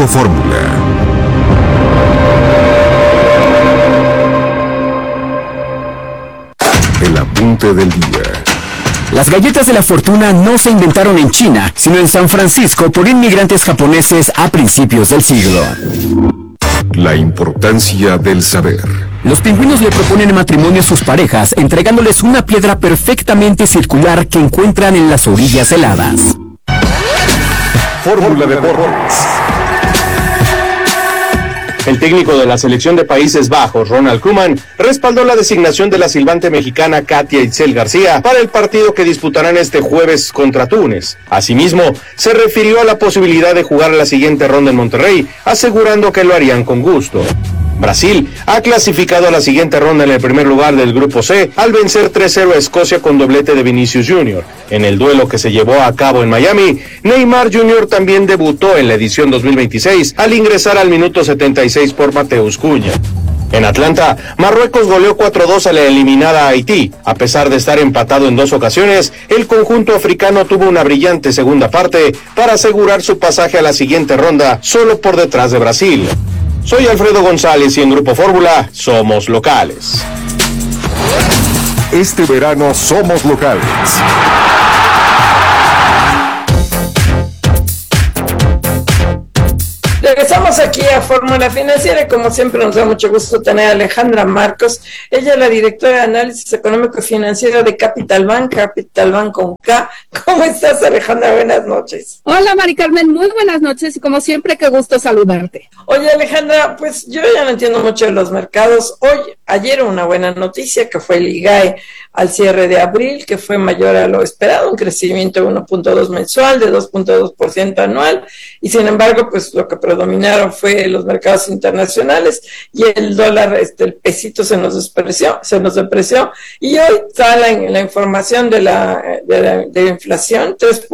Fórmula. El apunte del día. Las galletas de la fortuna no se inventaron en China, sino en San Francisco por inmigrantes japoneses a principios del siglo. La importancia del saber. Los pingüinos le proponen matrimonio a sus parejas, entregándoles una piedra perfectamente circular que encuentran en las orillas heladas. Fórmula Deportes. El técnico de la selección de Países Bajos, Ronald Koeman, respaldó la designación de la silbante mexicana Katia Itzel García para el partido que disputarán este jueves contra Túnez. Asimismo, se refirió a la posibilidad de jugar la siguiente ronda en Monterrey, asegurando que lo harían con gusto. Brasil ha clasificado a la siguiente ronda en el primer lugar del Grupo C al vencer 3-0 a Escocia con doblete de Vinicius Jr. En el duelo que se llevó a cabo en Miami, Neymar Jr. también debutó en la edición 2026 al ingresar al minuto 76 por Mateus Cunha. En Atlanta, Marruecos goleó 4-2 a la eliminada Haití. A pesar de estar empatado en 2 ocasiones, el conjunto africano tuvo una brillante segunda parte para asegurar su pasaje a la siguiente ronda, solo por detrás de Brasil. Soy Alfredo González y en Grupo Fórmula somos locales. Este verano somos locales. Regresamos aquí a Fórmula Financiera y como siempre nos da mucho gusto tener a Alejandra Marcos. Ella es la directora de Análisis Económico y Financiero de Capital Bank con K. ¿Cómo estás, Alejandra? Buenas noches. Hola, Mari Carmen, muy buenas noches y como siempre, qué gusto saludarte. Oye, Alejandra, pues yo ya no entiendo mucho de los mercados. Ayer una buena noticia que fue el IGAE al cierre de abril, que fue mayor a lo esperado, un crecimiento de 1.2 mensual, de 2.2% anual, y sin embargo, pues lo que predominaron fue los mercados internacionales y el dólar, el pesito se nos depreció, y hoy está la información de la inflación,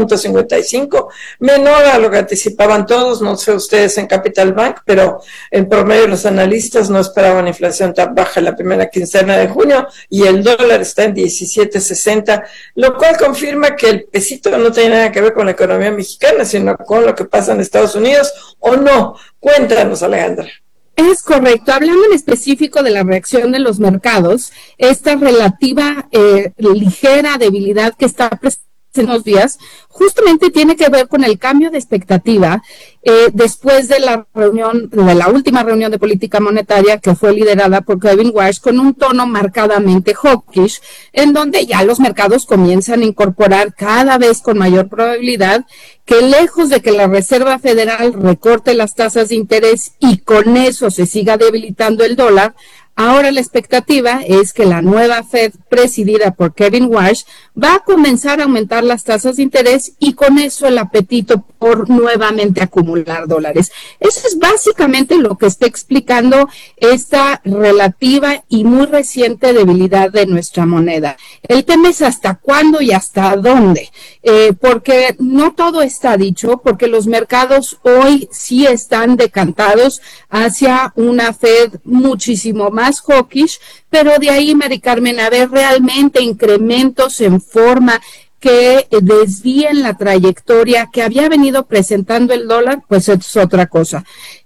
3.55, menor a lo que anticipaban todos, no sé ustedes en Capital Bank, pero en promedio los analistas no esperaban inflación tan baja la primera quincena de junio, y el dólar está en 17.60, lo cual confirma que el pesito no tiene nada que ver con la economía mexicana, sino con lo que pasa en Estados Unidos, ¿o no? Cuéntanos, Alejandra. Es correcto. Hablando en específico de la reacción de los mercados, esta relativa ligera debilidad que está presente en los días, justamente tiene que ver con el cambio de expectativa después de la última reunión de política monetaria que fue liderada por Kevin Warsh con un tono marcadamente hawkish, en donde ya los mercados comienzan a incorporar cada vez con mayor probabilidad que lejos de que la Reserva Federal recorte las tasas de interés y con eso se siga debilitando el dólar, ahora la expectativa es que la nueva Fed, presidida por Kevin Warsh, va a comenzar a aumentar las tasas de interés y con eso el apetito por nuevamente acumular dólares. Eso es básicamente lo que está explicando esta relativa y muy reciente debilidad de nuestra moneda. El tema es hasta cuándo y hasta dónde, porque no todo está dicho, porque los mercados hoy sí están decantados hacia una Fed muchísimo más hawkish, pero de ahí, Mari Carmen, a ver realmente incrementos en forma que desvíen la trayectoria que había venido presentando el dólar, pues es otra cosa.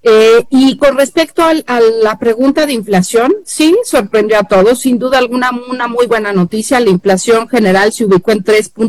Y con respecto a la pregunta de inflación, sí, sorprendió a todos, sin duda alguna una muy buena noticia. La inflación general se ubicó en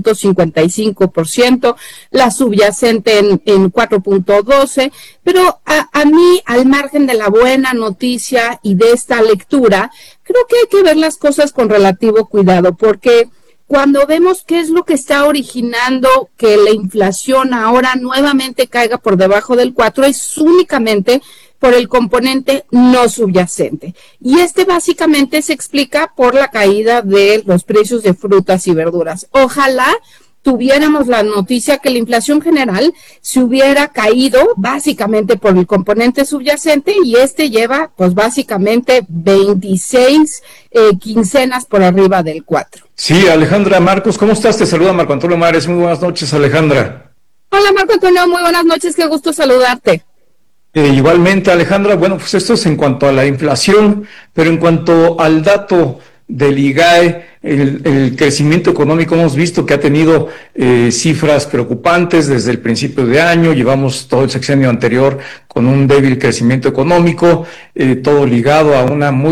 3.55%, la subyacente en 4.12%, pero a mí, al margen de la buena noticia y de esta lectura, creo que hay que ver las cosas con relativo cuidado, porque cuando vemos qué es lo que está originando que la inflación ahora nuevamente caiga por debajo del 4, es únicamente por el componente no subyacente. Y básicamente se explica por la caída de los precios de frutas y verduras. Ojalá tuviéramos la noticia que la inflación general se hubiera caído básicamente por el componente subyacente y lleva pues básicamente 26 quincenas por arriba del 4. Sí, Alejandra Marcos, ¿cómo estás? Te saluda Marco Antonio Mares. Muy buenas noches, Alejandra. Hola, Marco Antonio, muy buenas noches, qué gusto saludarte. Igualmente, Alejandra, bueno, pues esto es en cuanto a la inflación, pero en cuanto al dato del IGAE, el crecimiento económico. Hemos visto que ha tenido cifras preocupantes desde el principio de año. Llevamos todo el sexenio anterior con un débil crecimiento económico, todo ligado a una un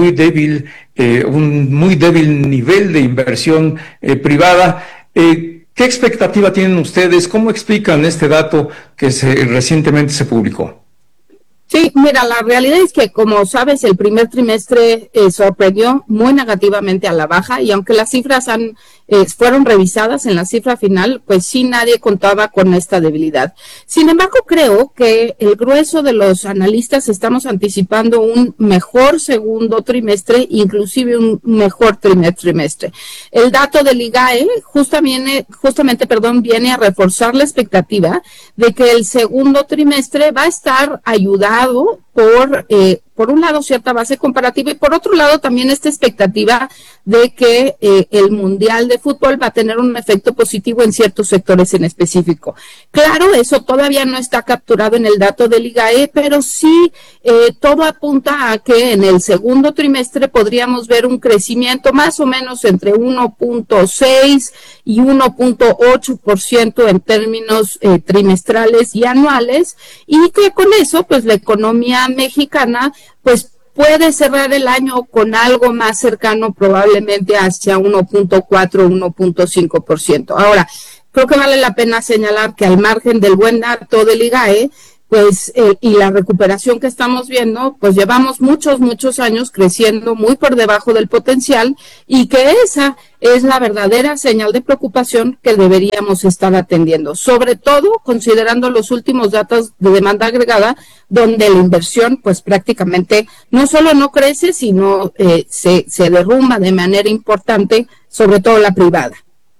muy débil nivel de inversión privada. ¿Qué expectativa tienen ustedes? ¿Cómo explican este dato que recientemente se publicó? Sí, mira, la realidad es que, como sabes, el primer trimestre sorprendió muy negativamente a la baja, y aunque las cifras fueron revisadas en la cifra final, pues sí, nadie contaba con esta debilidad. Sin embargo, creo que el grueso de los analistas estamos anticipando un mejor segundo trimestre, inclusive un mejor primer trimestre. El dato del IGAE justamente, viene a reforzar la expectativa de que el segundo trimestre va a estar ayudado por un lado, cierta base comparativa, y por otro lado también esta expectativa de que el Mundial de Fútbol va a tener un efecto positivo en ciertos sectores en específico. Claro, eso todavía no está capturado en el dato del IGAE, pero sí todo apunta a que en el segundo trimestre podríamos ver un crecimiento más o menos entre 1.6 y 1.8% en términos trimestrales y anuales, y que con eso, pues la economía mexicana pues puede cerrar el año con algo más cercano, probablemente hacia 1.4, 1.5%. Ahora, creo que vale la pena señalar que al margen del buen dato del IGAE, pues, y la recuperación que estamos viendo, pues llevamos muchos años creciendo muy por debajo del potencial, y que esa es la verdadera señal de preocupación que deberíamos estar atendiendo, sobre todo considerando los últimos datos de demanda agregada, donde la inversión pues prácticamente no solo no crece, sino se derrumba de manera importante, sobre todo la privada.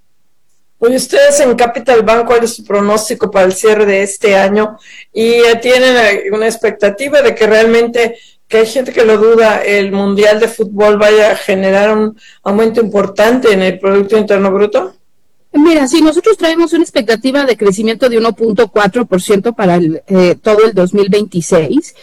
Oye, ustedes en Capital Bank, ¿cuál es su pronóstico para el cierre de este año? ¿Y tienen una expectativa de que realmente, que hay gente que lo duda, el Mundial de Fútbol vaya a generar un aumento importante en el Producto Interno Bruto? Mira, sí, nosotros traemos una expectativa de crecimiento de 1.4% para todo el 2026.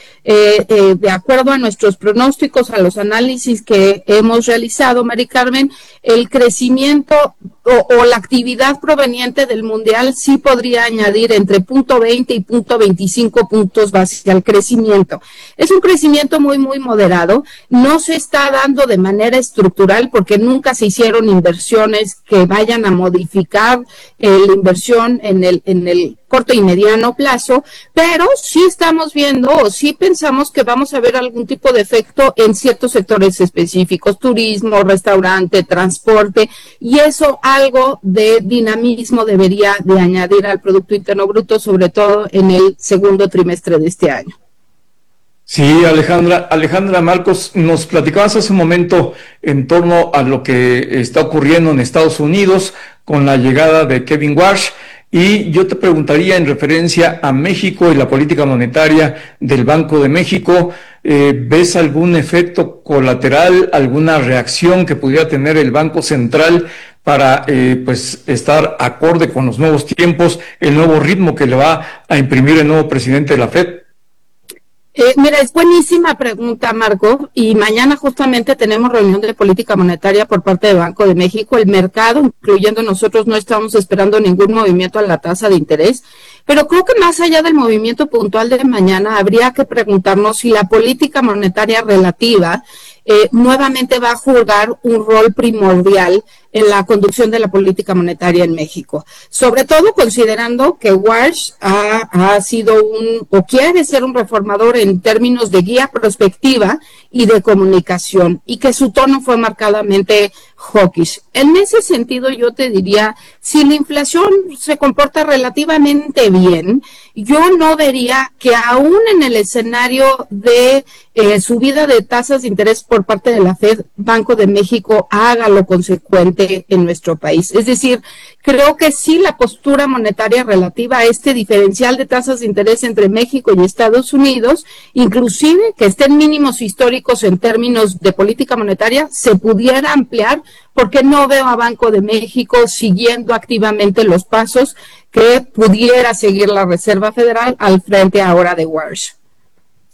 De acuerdo a nuestros pronósticos, a los análisis que hemos realizado, Mari Carmen, el crecimiento o la actividad proveniente del Mundial sí podría añadir entre 0.20 y 0.25 puntos base al crecimiento. Es un crecimiento muy moderado, no se está dando de manera estructural porque nunca se hicieron inversiones que vayan a modificar la inversión en el corto y mediano plazo, pero sí estamos viendo o sí pensamos que vamos a ver algún tipo de efecto en ciertos sectores específicos, turismo, restaurante, transporte, y eso algo de dinamismo debería de añadir al Producto Interno Bruto, sobre todo en el segundo trimestre de este año. Sí, Alejandra Marcos, nos platicabas hace un momento en torno a lo que está ocurriendo en Estados Unidos con la llegada de Kevin Warsh, y yo te preguntaría en referencia a México y la política monetaria del Banco de México, ¿ves algún efecto colateral, alguna reacción que pudiera tener el Banco Central para pues estar acorde con los nuevos tiempos, el nuevo ritmo que le va a imprimir el nuevo presidente de la FED? Mira, es buenísima pregunta, Marco, y mañana justamente tenemos reunión de política monetaria por parte del Banco de México. El mercado, incluyendo nosotros, no estamos esperando ningún movimiento a la tasa de interés, pero creo que más allá del movimiento puntual de mañana, habría que preguntarnos si la política monetaria relativa nuevamente va a jugar un rol primordial en la conducción de la política monetaria en México, sobre todo considerando que Warsh ha sido o quiere ser un reformador en términos de guía prospectiva y de comunicación, y que su tono fue marcadamente hawkish. En ese sentido, yo te diría, si la inflación se comporta relativamente bien, yo no vería que aún en el escenario de subida de tasas de interés por parte de la FED, Banco de México haga lo consecuente en nuestro país. Es decir, creo que sí la postura monetaria relativa a este diferencial de tasas de interés entre México y Estados Unidos, inclusive que estén mínimos históricos en términos de política monetaria, se pudiera ampliar, porque no veo a Banco de México siguiendo activamente los pasos que pudiera seguir la Reserva Federal al frente ahora de Warsh.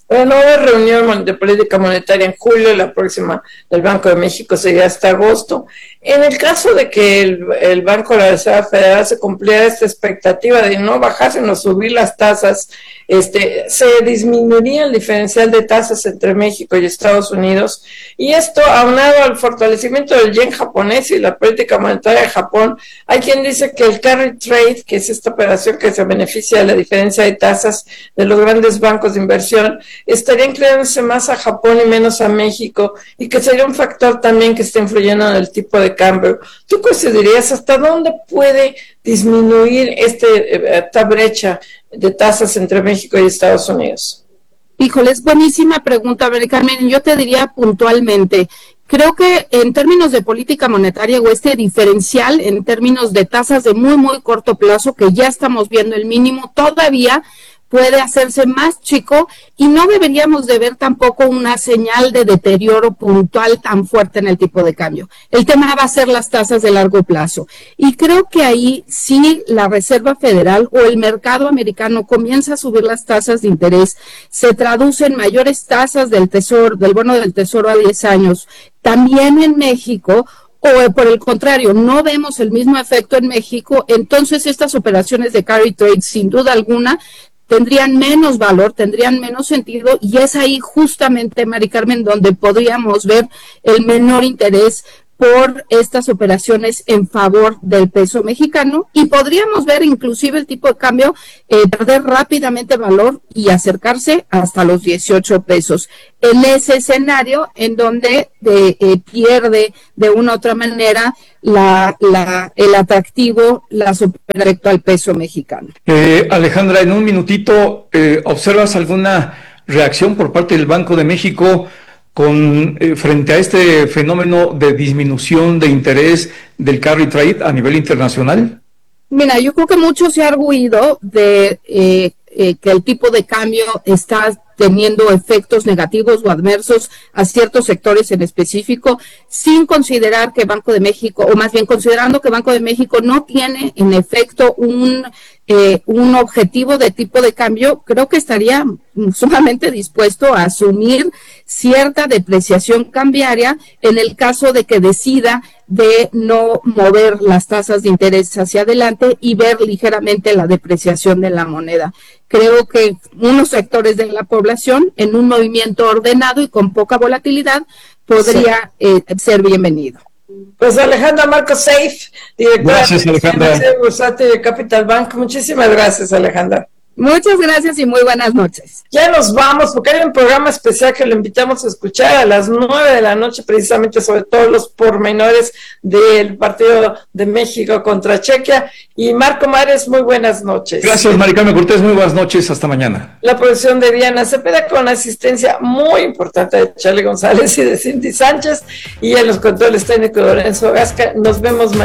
No va a haber reunión de política monetaria en julio, la próxima del Banco de México sería hasta agosto. En el caso de que el Banco de la Reserva Federal se cumpliera esta expectativa de no bajar, sino subir las tasas, se disminuiría el diferencial de tasas entre México y Estados Unidos, y esto aunado al fortalecimiento del yen japonés y la política monetaria de Japón. Hay quien dice que el carry trade, que es esta operación que se beneficia de la diferencia de tasas de los grandes bancos de inversión, estaría inclinándose más a Japón y menos a México, y que sería un factor también que está influyendo en el tipo de cambio. ¿Tú considerarías hasta dónde puede disminuir esta brecha de tasas entre México y Estados Unidos? Híjole, es buenísima pregunta, Mary Carmen. Yo te diría puntualmente, creo que en términos de política monetaria o este diferencial en términos de tasas de muy, muy corto plazo, que ya estamos viendo el mínimo, todavía puede hacerse más chico, y no deberíamos de ver tampoco una señal de deterioro puntual tan fuerte en el tipo de cambio. El tema va a ser las tasas de largo plazo, y creo que ahí sí la Reserva Federal o el mercado americano comienza a subir las tasas de interés, se traduce en mayores tasas del tesoro, del bono del tesoro a 10 años, también en México. O por el contrario, no vemos el mismo efecto en México, entonces estas operaciones de carry trade sin duda alguna tendrían menos valor, tendrían menos sentido, y es ahí justamente, Mari Carmen, donde podríamos ver el menor interés por estas operaciones en favor del peso mexicano, y podríamos ver inclusive el tipo de cambio perder rápidamente valor y acercarse hasta los 18 pesos. En ese escenario en donde pierde de una u otra manera el atractivo, la respecto al peso mexicano. Alejandra, en un minutito, ¿observas alguna reacción por parte del Banco de México frente a este fenómeno de disminución de interés del carry trade a nivel internacional? Mira, yo creo que mucho se ha arguido de que el tipo de cambio está teniendo efectos negativos o adversos a ciertos sectores en específico, sin considerar que Banco de México, o más bien considerando que Banco de México no tiene en efecto un objetivo de tipo de cambio. Creo que estaría sumamente dispuesto a asumir cierta depreciación cambiaria en el caso de que decida de no mover las tasas de interés hacia adelante y ver ligeramente la depreciación de la moneda. Creo que unos sectores de la población en un movimiento ordenado y con poca volatilidad podría ser bienvenido. Pues Alejandra Marcos Seif, directora de Capital Bank. Muchísimas gracias, Alejandra. Muchas gracias y muy buenas noches. Ya nos vamos, porque hay un programa especial que lo invitamos a escuchar a las 9 de la noche, precisamente sobre todos los pormenores del partido de México contra Chequia. Y Marco Mares, muy buenas noches. Gracias, Mari Carmen Cortés, muy buenas noches, hasta mañana. La producción de Diana Cepeda, con asistencia muy importante de Charlie González y de Cindy Sánchez, y en los controles técnicos de Lorenzo Gasca. Nos vemos mañana.